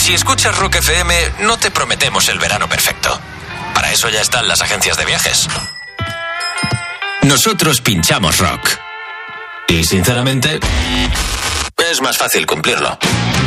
Si escuchas Rock FM, no te prometemos el verano perfecto. Para eso ya están las agencias de viajes. Nosotros pinchamos rock. Y sinceramente, es más fácil cumplirlo.